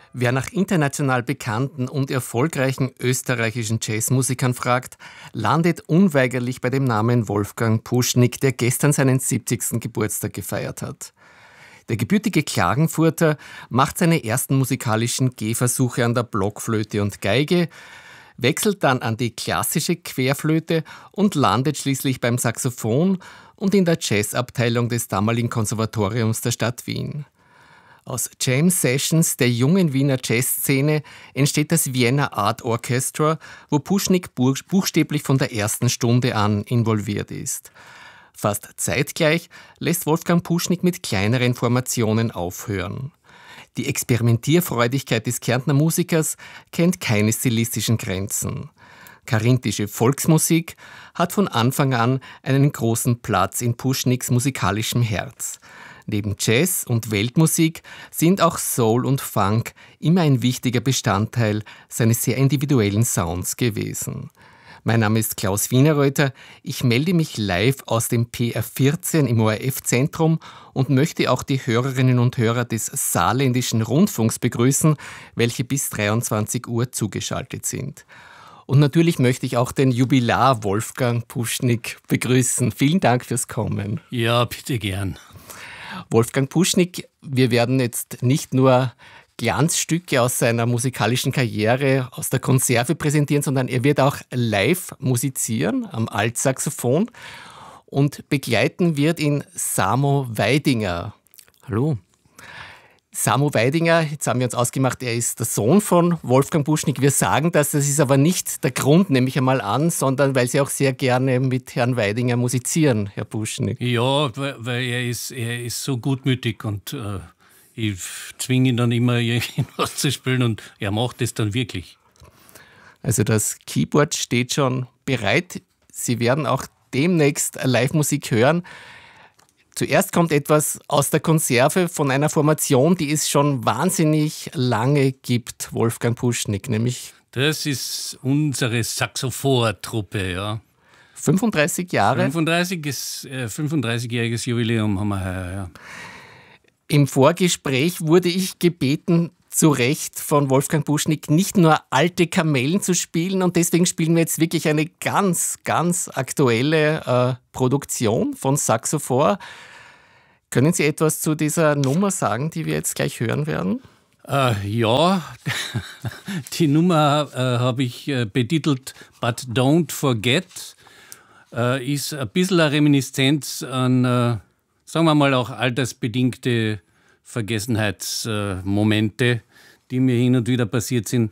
Wer nach international bekannten und erfolgreichen österreichischen Jazzmusikern fragt, landet unweigerlich bei dem Namen Wolfgang Puschnig, der gestern seinen 70. Geburtstag gefeiert hat. Der gebürtige Klagenfurter macht seine ersten musikalischen Gehversuche an der Blockflöte und Geige, wechselt dann an die klassische Querflöte und landet schließlich beim Saxophon und in der Jazzabteilung des damaligen Konservatoriums der Stadt Wien. Aus Jam Sessions der jungen Wiener Jazzszene entsteht das Vienna Art Orchestra, wo Puschnig buchstäblich von der ersten Stunde an involviert ist. Fast zeitgleich lässt Wolfgang Puschnig mit kleineren Formationen aufhören. Die Experimentierfreudigkeit des Kärntner Musikers kennt keine stilistischen Grenzen. Karinthische Volksmusik hat von Anfang an einen großen Platz in Puschnigs musikalischem Herz. Neben Jazz und Weltmusik sind auch Soul und Funk immer ein wichtiger Bestandteil seines sehr individuellen Sounds gewesen. Mein Name ist Klaus Wienerreuter. Ich melde mich live aus dem PR14 im ORF-Zentrum und möchte auch die Hörerinnen und Hörer des Saarländischen Rundfunks begrüßen, welche bis 23 Uhr zugeschaltet sind. Und natürlich möchte ich auch den Jubilar Wolfgang Puschnig begrüßen. Vielen Dank fürs Kommen. Ja, bitte gern. Wolfgang Puschnig, wir werden jetzt nicht nur Glanzstücke aus seiner musikalischen Karriere aus der Konserve präsentieren, sondern er wird auch live musizieren am Altsaxophon und begleiten wird ihn Samo Weidinger. Hallo. Samo Weidinger, jetzt haben wir uns ausgemacht, er ist der Sohn von Wolfgang Puschnig. Wir sagen das ist aber nicht der Grund, nehme ich einmal an, sondern weil Sie auch sehr gerne mit Herrn Weidinger musizieren, Herr Puschnig. Ja, weil er ist so gutmütig und ich zwinge ihn dann immer, irgendwas zu spielen und er macht es dann wirklich. Also das Keyboard steht schon bereit. Sie werden auch demnächst Live-Musik hören. Zuerst kommt etwas aus der Konserve von einer Formation, die es schon wahnsinnig lange gibt, Wolfgang Puschnig, nämlich... Das ist unsere Saxophor-Truppe, ja. 35 Jahre? 35-jähriges Jubiläum haben wir heuer, ja. Im Vorgespräch wurde ich gebeten, zu Recht von Wolfgang Puschnig nicht nur alte Kamellen zu spielen und deswegen spielen wir jetzt wirklich eine ganz, ganz aktuelle Produktion von Saxophor. Können Sie etwas zu dieser Nummer sagen, die wir jetzt gleich hören werden? Ja, die Nummer habe ich betitelt But Don't Forget. Ist ein bisschen eine Reminiszenz an, sagen wir mal, auch altersbedingte Vergessenheitsmomente, die mir hin und wieder passiert sind.